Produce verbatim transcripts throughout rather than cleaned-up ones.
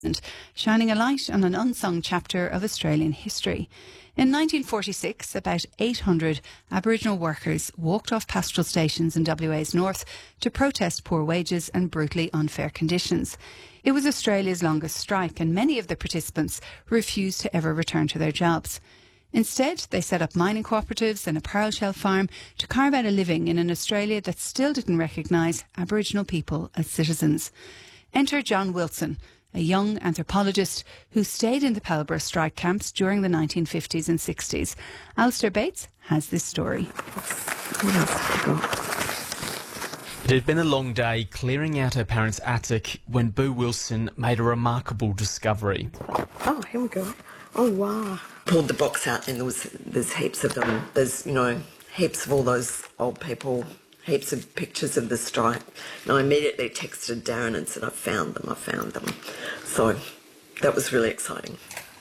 shining a light on an unsung chapter of Australian history. In nineteen forty-six, about eight hundred Aboriginal workers walked off pastoral stations in W A's north to protest poor wages and brutally unfair conditions. It was Australia's longest strike, and many of the participants refused to ever return to their jobs. Instead, they set up mining cooperatives and a pearl shell farm to carve out a living in an Australia that still didn't recognise Aboriginal people as citizens. Enter John Wilson, a young anthropologist who stayed in the Pilbara strike camps during the nineteen fifties and sixties. Alistair Bates has this story. It had been a long day clearing out her parents' attic when Boo Wilson made a remarkable discovery. Oh, here we go. Oh, wow. Pulled the box out and there was there's heaps of them. There's, you know, heaps of all those old people, heaps of pictures of the strike. And I immediately texted Darren and said, I found them, I found them. So that was really exciting.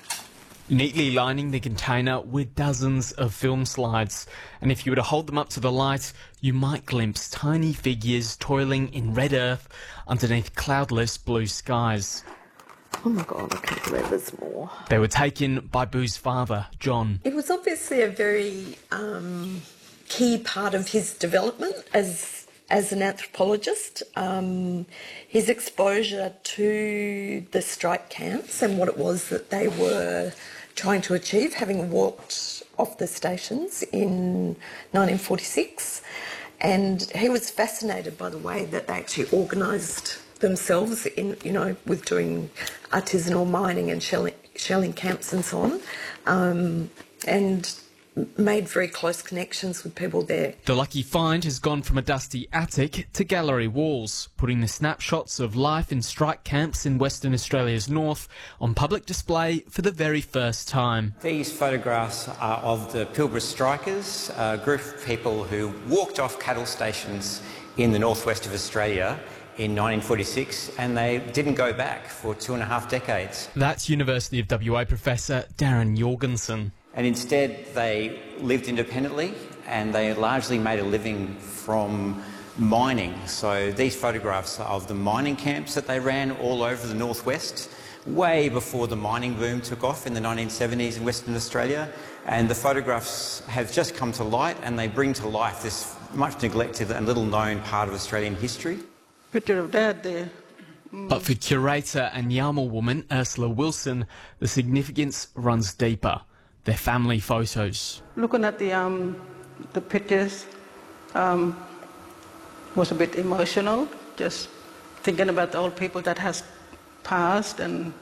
Neatly lining the container were dozens of film slides, and if you were to hold them up to the light, you might glimpse tiny figures toiling in red earth underneath cloudless blue skies. Oh my God, I can't believe there's more. They were taken by Boo's father, John. It was obviously a very um, key part of his development as as an anthropologist. Um, his exposure to the strike camps and what it was that they were trying to achieve, having walked off the stations in nineteen forty-six. And he was fascinated by the way that they actually organised themselves in, you know, with doing artisanal mining and shelling, shelling camps and so on, um, and made very close connections with people there. The lucky find has gone from a dusty attic to gallery walls, putting the snapshots of life in strike camps in Western Australia's north on public display for the very first time. These photographs are of the Pilbara strikers, a group of people who walked off cattle stations in the northwest of Australia in nineteen forty-six, and they didn't go back for two and a half decades. That's University of W A professor Darren Jorgensen. And instead they lived independently and they largely made a living from mining. So these photographs are of the mining camps that they ran all over the northwest, way before the mining boom took off in the nineteen seventies in Western Australia. And the photographs have just come to light and they bring to life this much neglected and little known part of Australian history. Picture of Dad there. Mm. But for curator and Yarmal woman Ursula Wilson, the significance runs deeper. Their family photos. Looking at the um, the pictures um, was a bit emotional. Just thinking about the old people that has passed, and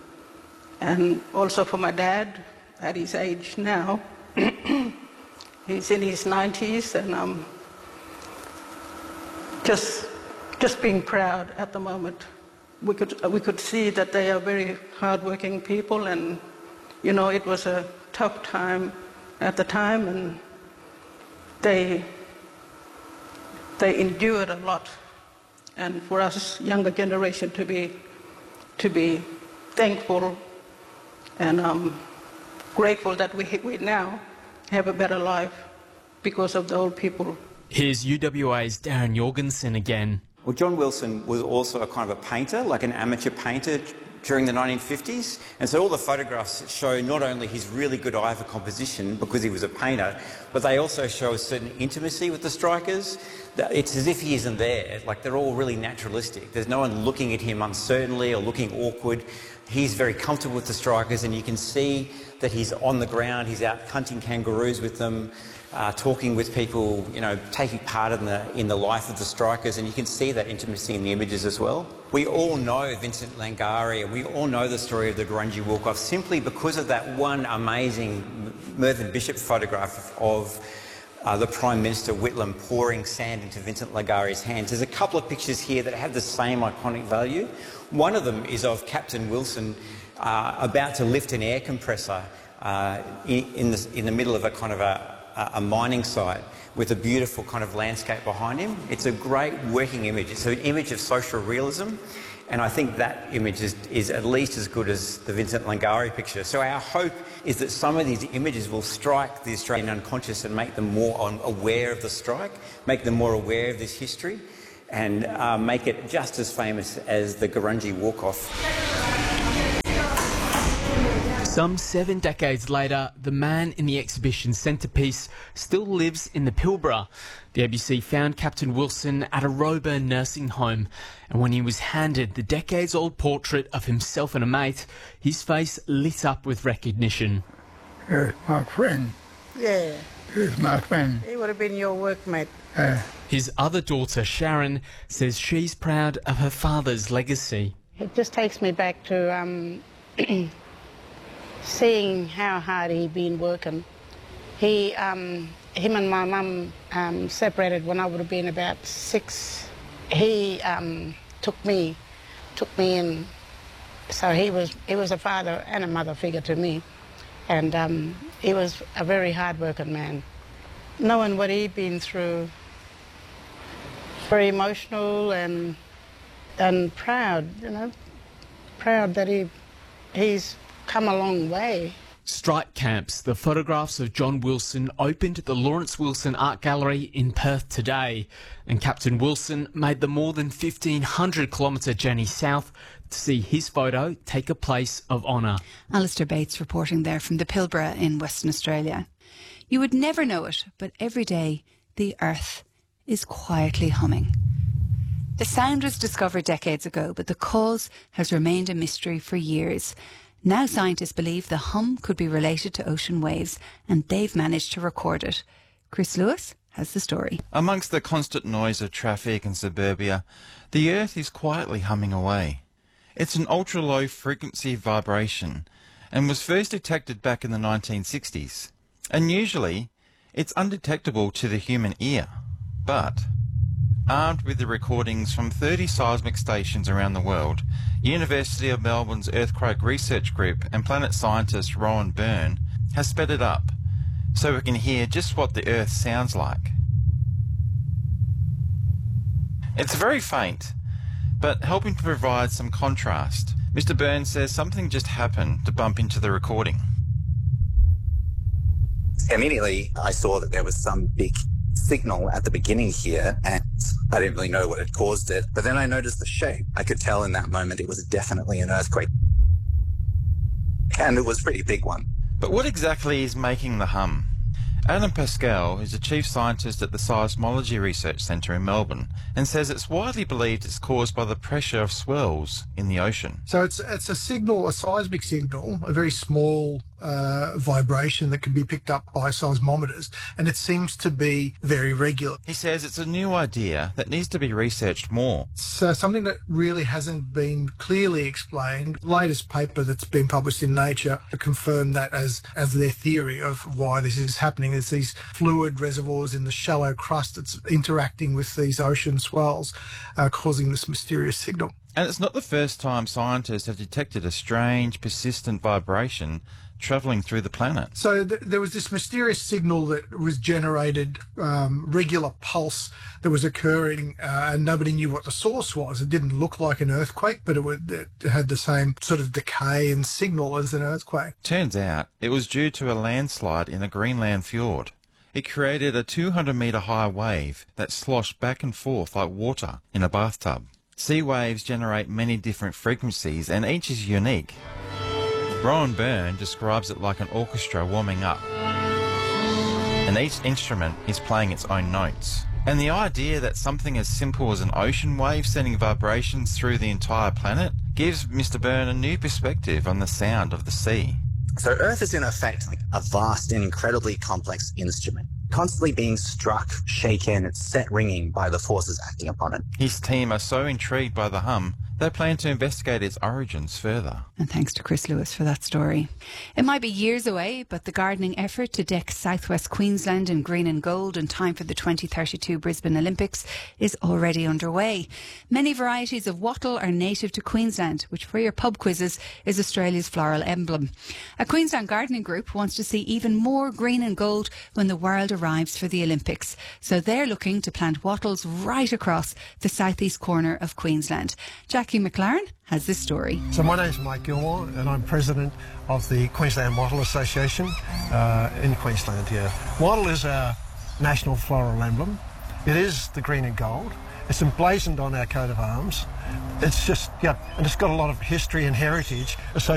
and also for my dad at his age now. He's in his nineties, and um, just just being proud at the moment. We could we could see that they are very hardworking people, and you know it was a tough time at the time, and they they endured a lot. And for us younger generation to be to be thankful and um, grateful that we we now have a better life because of the old people. Here's U W A's Darren Jorgensen again. Well, John Wilson was also a kind of a painter, like an amateur painter during the nineteen fifties, and so all the photographs show not only his really good eye for composition because he was a painter, but they also show a certain intimacy with the strikers. It's as if he isn't there, like they're all really naturalistic. There's no one looking at him uncertainly or looking awkward. He's very comfortable with the strikers, and you can see that he's on the ground, he's out hunting kangaroos with them, Uh, talking with people, you know, taking part in the in the life of the strikers, and you can see that intimacy in the images as well. We all know Vincent Langari, and we all know the story of the Gurindji walk-off simply because of that one amazing Mervyn Bishop photograph of uh, the Prime Minister Whitlam pouring sand into Vincent Langari's hands. There's a couple of pictures here that have the same iconic value. One of them is of Captain Wilson uh, about to lift an air compressor uh, in, in, the, in the middle of a kind of a a mining site with a beautiful kind of landscape behind him. It's a great working image. It's an image of social realism, and I think that image is, is at least as good as the Vincent Langari picture. So our hope is that some of these images will strike the Australian unconscious and make them more aware of the strike, make them more aware of this history, and uh, make it just as famous as the Gurindji walk-off. Some seven decades later, the man in the exhibition's centrepiece still lives in the Pilbara. The A B C found Captain Wilson at a Roebourne nursing home, and when he was handed the decades-old portrait of himself and a mate, his face lit up with recognition. Here's my friend. Yeah. Here's my friend. He would have been your workmate. Uh, His other daughter, Sharon, says she's proud of her father's legacy. It just takes me back to um, seeing how hard he'd been working. He, um, him and my mum um, separated when I would have been about six. He um, took me, took me in. So he was, he was a father and a mother figure to me. And um, he was a very hard-working man. Knowing what he'd been through, very emotional and and proud, you know, proud that he he's come a long way. Strike Camps, the photographs of John Wilson, opened at the Lawrence Wilson Art Gallery in Perth today, and Captain Wilson made the more than fifteen hundred kilometre journey south to see his photo take a place of honour. Alistair Bates reporting there from the Pilbara in Western Australia. You would never know it, but every day the earth is quietly humming. The sound was discovered decades ago, but the cause has remained a mystery for years. Now scientists believe the hum could be related to ocean waves, and they've managed to record it. Chris Lewis has the story. Amongst the constant noise of traffic and suburbia, the earth is quietly humming away. It's an ultra-low frequency vibration and was first detected back in the nineteen sixties. And usually, it's undetectable to the human ear. But, armed with the recordings from thirty seismic stations around the world, University of Melbourne's Earthquake Research Group and planet scientist Rowan Byrne has sped it up so we can hear just what the Earth sounds like. It's very faint, but helping to provide some contrast. Mister Byrne says something just happened to bump into the recording. Immediately, I saw that there was some big signal at the beginning here, and I didn't really know what had caused it. But then I noticed the shape. I could tell in that moment it was definitely an earthquake. And it was a pretty big one. But what exactly is making the hum? Adam Pascal is the chief scientist at the Seismology Research Centre in Melbourne and says it's widely believed it's caused by the pressure of swells in the ocean. So it's it's a signal, a seismic signal, a very small uh, vibration that can be picked up by seismometers, and it seems to be very regular. He says it's a new idea that needs to be researched more. It's uh, something that really hasn't been clearly explained. The latest paper that's been published in Nature confirmed that as, as their theory of why this is happening. There's these fluid reservoirs in the shallow crust that's interacting with these ocean swells, uh, causing this mysterious signal. And it's not the first time scientists have detected a strange, persistent vibration travelling through the planet. So th- there was this mysterious signal that was generated, um, regular pulse that was occurring, uh, and nobody knew what the source was. It didn't look like an earthquake, but it, would, it had the same sort of decay and signal as an earthquake. Turns out it was due to a landslide in the Greenland fjord. It created a two hundred metre high wave that sloshed back and forth like water in a bathtub. Sea waves generate many different frequencies, and each is unique. Rowan Byrne describes it like an orchestra warming up, and each instrument is playing its own notes. And the idea that something as simple as an ocean wave sending vibrations through the entire planet gives Mister Byrne a new perspective on the sound of the sea. So Earth is in effect like a vast and incredibly complex instrument, constantly being struck, shaken, and set ringing by the forces acting upon it. His team are so intrigued by the hum, they plan to investigate its origins further. And thanks to Chris Lewis for that story. It might be years away, but the gardening effort to deck southwest Queensland in green and gold in time for the twenty thirty-two Brisbane Olympics is already underway. Many varieties of wattle are native to Queensland, which for your pub quizzes is Australia's floral emblem. A Queensland gardening group wants to see even more green and gold when the world arrives for the Olympics. So they're looking to plant wattles right across the southeast corner of Queensland. Jackie McLaren has this story. So my name's Mike Gilmore and I'm president of the Queensland Wattle Association uh, in Queensland here. Wattle is our national floral emblem. It is the green and gold. It's emblazoned on our coat of arms. It's just, yeah, and it's got a lot of history and heritage associated